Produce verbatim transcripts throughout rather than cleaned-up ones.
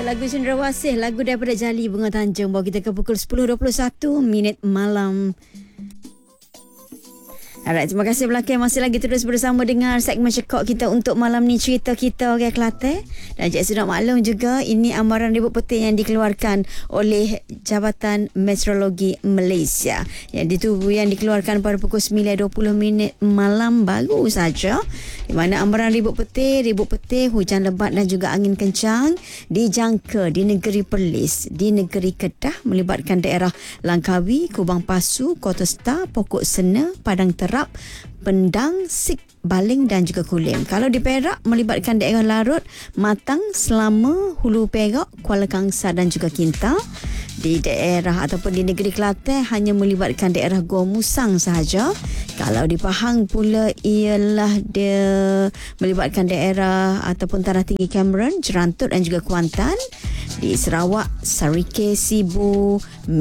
lagu Cendrawasih, lagu daripada Jali Bunga Tanjung bawa kita ke pukul sepuluh dua puluh satu minit malam. Alright, terima kasih belakang masih lagi terus bersama dengan segmen cekok kita untuk malam ni, cerita kita orang Kelantan. Dan Cik sudah maklum juga ini amaran ribut peti yang dikeluarkan oleh Jabatan Meteorologi Malaysia yang ditubuh yang dikeluarkan pada pukul sembilan dua puluh minit malam baru saja, di mana amaran ribut peti, ribut peti, hujan lebat dan juga angin kencang dijangka di negeri Perlis, di negeri Kedah melibatkan daerah Langkawi, Kubang Pasu, Kota Star, Pokok Sena, Padang Terap, Pendang, Sik, Baling dan juga Kulim. Kalau di Perak melibatkan daerah Larut, Matang, Selama, Hulu Perak, Kuala Kangsar dan juga Kinta. Di daerah ataupun di negeri Kelantan hanya melibatkan daerah Gua Musang sahaja. Kalau di Pahang pula ialah dia melibatkan daerah ataupun tanah tinggi Cameron, Jerantut dan juga Kuantan. Di Sarawak, Sarike, Sibu,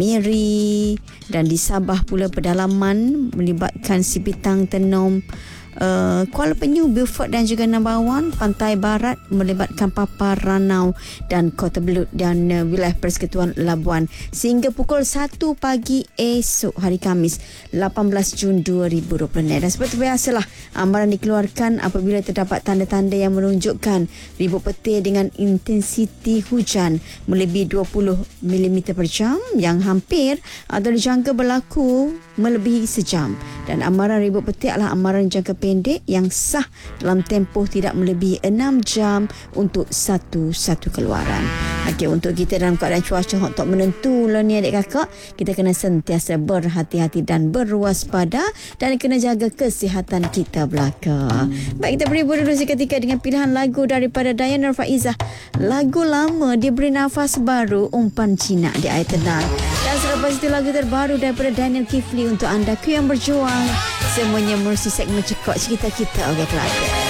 Miri, dan di Sabah pula pedalaman melibatkan Sipitang, Tenom, uh, Kuala Penyu, Beaufort dan juga Nambawan. Pantai Barat melibatkan Papar, Ranau dan Kota Belud dan uh, wilayah Persekutuan Labuan. Sehingga pukul satu pagi esok hari Khamis lapan belas Jun dua ribu dua puluh. Dan seperti biasalah, amaran dikeluarkan apabila terdapat tanda-tanda yang menunjukkan ribut petir dengan intensiti hujan melebihi dua puluh milimeter per jam yang hampir atau dijangka berlaku melebihi sejam. Dan amaran ribut petir adalah amaran jangka pendek yang sah dalam tempoh tidak melebihi enam jam untuk satu-satu keluaran. Okey, untuk kita dalam keadaan cuaca untuk menentu lah ni adik kakak, kita kena sentiasa berhati-hati dan berwaspada dan kena jaga kesihatan kita belaka. Baik, kita beri dulu seketika dengan pilihan lagu daripada Diana Faizah. Lagu lama diberi nafas baru, umpan Cina di air tenang. Dan selepas itu lagu terbaru daripada Daniel Kifli untuk anda, Ku Yang Berjuang. Semuanya melalui segmen cekok cerita kita orang Kelantan.